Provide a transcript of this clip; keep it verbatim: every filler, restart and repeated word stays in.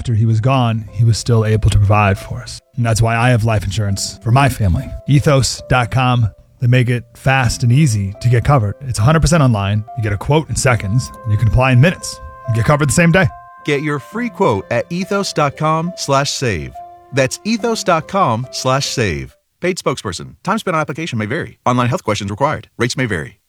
after he was gone, he was still able to provide for us. And that's why I have life insurance for my family. ethos dot com. They make it fast and easy to get covered. It's one hundred percent online. You get a quote in seconds, and you can apply in minutes and get covered the same day. Get your free quote at ethos dot com slash save. That's ethos dot com slash save. Paid spokesperson. Time spent on application may vary. Online health questions required. Rates may vary.